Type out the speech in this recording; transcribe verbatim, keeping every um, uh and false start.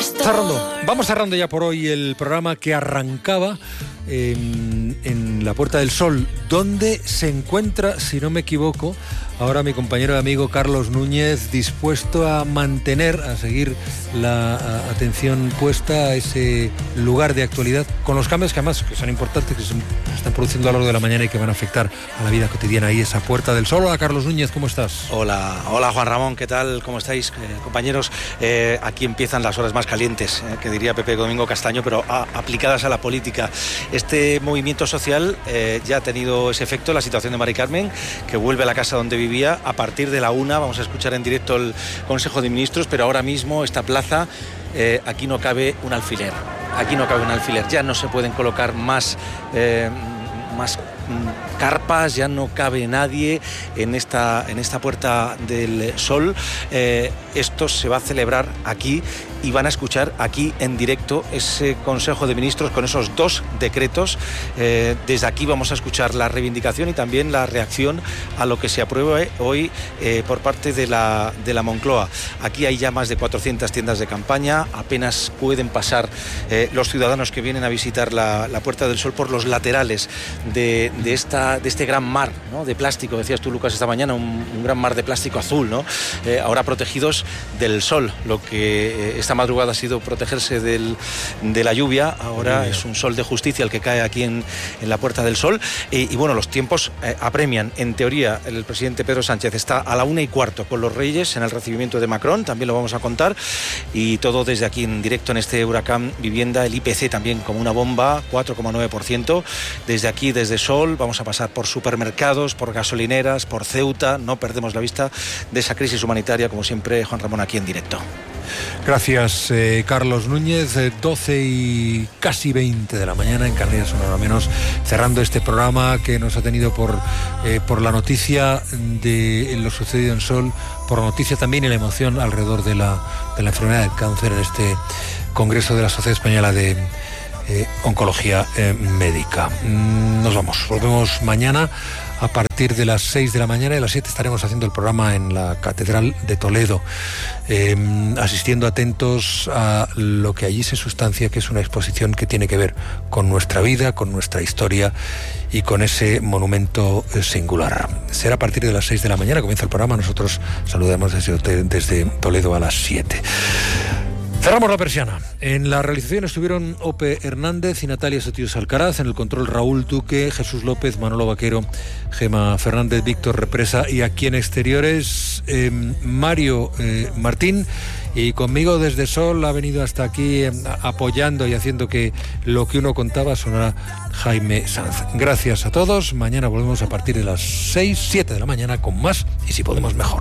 Cerrando, vamos cerrando ya por hoy el programa que arrancaba en, en la Puerta del Sol, donde se encuentra, si no me equivoco, ahora mi compañero y amigo Carlos Núñez, dispuesto a mantener, a seguir la a, atención puesta a ese lugar de actualidad, con los cambios que además que son importantes, que se están produciendo a lo largo de la mañana y que van a afectar a la vida cotidiana. Ahí esa Puerta del Sol. Hola Carlos Núñez, ¿cómo estás? Hola, hola Juan Ramón, ¿qué tal? ¿Cómo estáis, eh, compañeros? Eh, aquí empiezan las horas más calientes, eh, que diría Pepe Domingo Castaño, pero a, aplicadas a la política. Este movimiento social eh, ya ha tenido ese efecto, la situación de Mari Carmen, que vuelve a la casa donde vivía. A partir de la una vamos a escuchar en directo el Consejo de Ministros, pero ahora mismo esta plaza, eh, aquí no cabe un alfiler, aquí no cabe un alfiler, ya no se pueden colocar más... Eh, más carpas, ya no cabe nadie en esta, en esta Puerta del Sol. Eh, esto se va a celebrar aquí y van a escuchar aquí en directo ese Consejo de Ministros con esos dos decretos. Eh, desde aquí vamos a escuchar la reivindicación y también la reacción a lo que se apruebe hoy eh, por parte de la, de la Moncloa. Aquí hay ya más de cuatrocientas tiendas de campaña, apenas pueden pasar eh, los ciudadanos que vienen a visitar la, la Puerta del Sol por los laterales de, de, esta, de este gran mar, ¿no?, de plástico, decías tú, Lucas, esta mañana, un, un gran mar de plástico azul, ¿no? Eh, ahora protegidos del sol. Lo que eh, esta madrugada ha sido protegerse del, de la lluvia, ahora es un sol de justicia el que cae aquí en, en la Puerta del Sol. Y, y bueno, los tiempos eh, apremian. En teoría, el presidente Pedro Sánchez está a la una y cuarto con los Reyes en el recibimiento de Macron, también lo vamos a contar, y todo desde aquí en directo en este Huracán Vivienda. El I P C también como una bomba, cuatro coma nueve por ciento. Desde aquí, desde Sol, vamos a pasar por supermercados, por gasolineras, por Ceuta. No perdemos la vista de esa crisis humanitaria, como siempre, Juan Ramón, aquí en directo. Gracias, eh, Carlos Núñez. eh, doce y casi veinte de la mañana en Canarias, una hora menos, cerrando este programa que nos ha tenido por, eh, por la noticia de lo sucedido en Sol, por la noticia también y la emoción alrededor de la, de la enfermedad del cáncer en este Congreso de la Sociedad Española de eh, Oncología eh, Médica. Mm, nos vamos, volvemos mañana a partir de las seis de la mañana y a las siete estaremos haciendo el programa en la Catedral de Toledo, eh, asistiendo atentos a lo que allí se sustancia, que es una exposición que tiene que ver con nuestra vida, con nuestra historia y con ese monumento singular. Será a partir de las seis de la mañana, comienza el programa, nosotros saludamos desde, desde Toledo a las siete. Cerramos la persiana. En la realización estuvieron Ope Hernández y Natalia Sotíos Alcaraz, en el control Raúl Duque, Jesús López, Manolo Vaquero, Gema Fernández, Víctor Represa, y aquí en exteriores eh, Mario eh, Martín, y conmigo desde Sol ha venido hasta aquí eh, apoyando y haciendo que lo que uno contaba sonara Jaime Sanz. Gracias a todos, mañana volvemos a partir de las seis, siete de la mañana con más y si podemos mejor.